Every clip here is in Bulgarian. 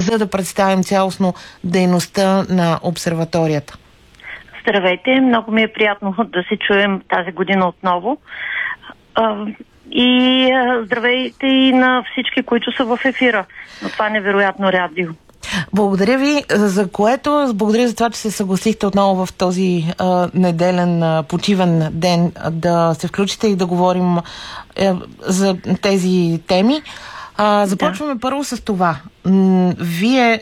за да представим цялостно дейността на обсерваторията. Здравейте, много ми е приятно да се чуем тази година отново. И здравейте и на всички, които са в ефира на това невероятно радио. Благодаря ви за което. Благодаря за това, че се съгласихте отново в този неделен почивен ден да се включите и да говорим за тези теми. Започваме първо с това. Вие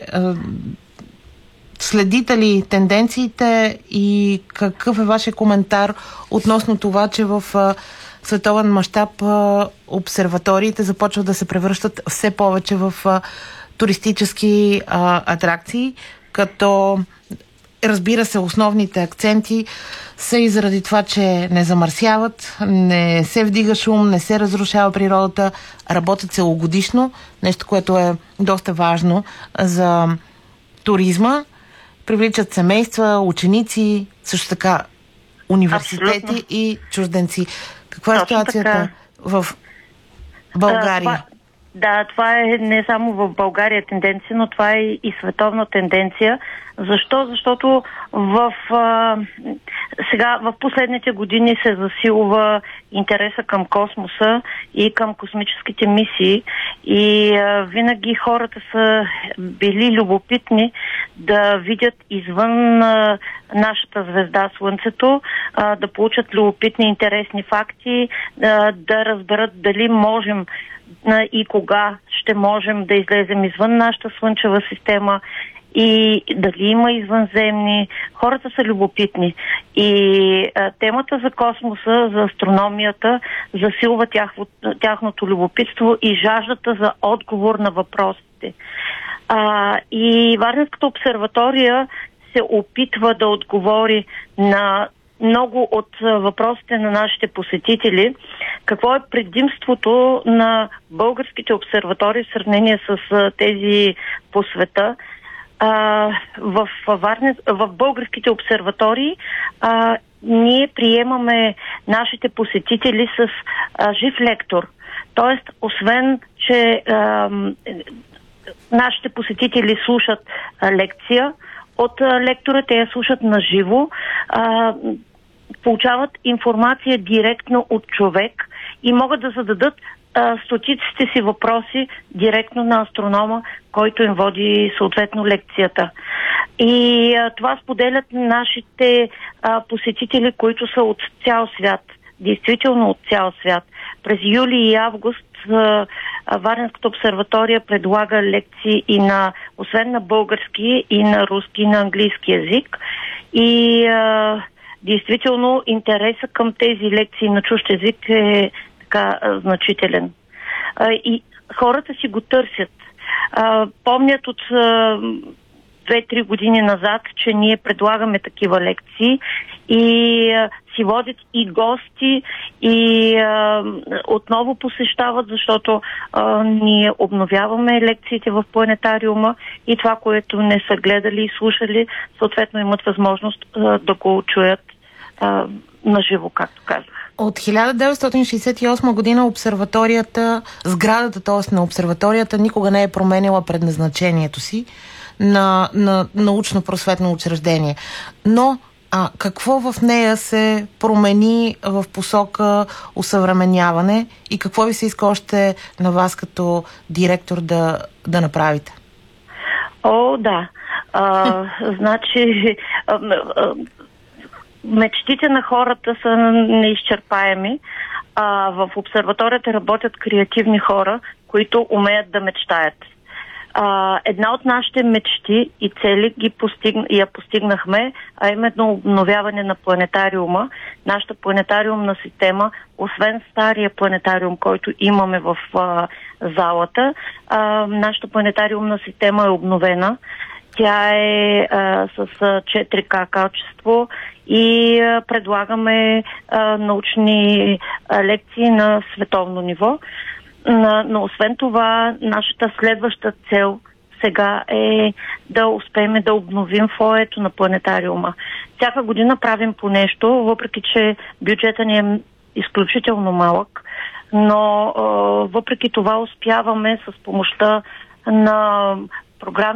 следите ли тенденциите и какъв е вашия коментар относно това, че в световен мащаб обсерваториите започват да се превръщат все повече в туристически атракции, като разбира се, основните акценти са и заради това, че не замърсяват, не се вдига шум, не се разрушава природата, работят целогодишно, нещо, което е доста важно за туризма. Привличат семейства, ученици, също така университети. Абсолютно. И чужденци. Каква е ситуацията в България? Това е не само в България тенденция, но това е и световна тенденция. Защо? Защото сега в последните години се засилва интереса към космоса и към космическите мисии и винаги хората са били любопитни да видят извън нашата звезда Слънцето, да получат любопитни интересни факти, да разберат дали можем и кога ще можем да излезем извън нашата слънчева система и дали има извънземни. Хората са любопитни. И темата за космоса, за астрономията засилва тяхното любопитство и жаждата за отговор на въпросите. И Варненската обсерватория се опитва да отговори на много от въпросите на нашите посетители. Какво е предимството на българските обсерватории в сравнение с тези по света? В българските обсерватории ние приемаме нашите посетители с жив лектор. Тоест, освен, че нашите посетители слушат лекция от лектора, те я слушат на живо, получават информация директно от човек и могат да зададат стотиците си въпроси директно на астронома, който им води съответно лекцията. И това споделят нашите посетители, които са от цял свят. Действително от цял свят. През юли и август Варненската обсерватория предлага лекции и освен на български, и на руски, и на английски език. И действително интереса към тези лекции на чужд език е така значителен. И хората си го търсят. Помнят от 2-3 години назад, че ние предлагаме такива лекции и си водят и гости и отново посещават, защото ние обновяваме лекциите в планетариума и това, което не са гледали и слушали, съответно имат възможност да го чуят наживо, както казах. От 1968 година сградата, т.е. на обсерваторията, никога не е променяла предназначението си на научно-просветно учреждение. Но какво в нея се промени в посока усъвременяване и какво ви се иска още на вас като директор да направите? Да. Значи мечтите на хората са неизчерпаеми. В обсерваторията работят креативни хора, които умеят да мечтаят. Една от нашите мечти и цели я постигнахме, а именно обновяване на планетариума. Нашата планетариумна система, освен стария планетариум, който имаме в залата, нашата планетариумна система е обновена. Тя е с 4К качество и предлагаме научни лекции на световно ниво. Но освен това, нашата следваща цел сега е да успеем да обновим фоето на планетариума. Всяка година правим по нещо, въпреки че бюджета ни е изключително малък, но въпреки това успяваме с помощта на програми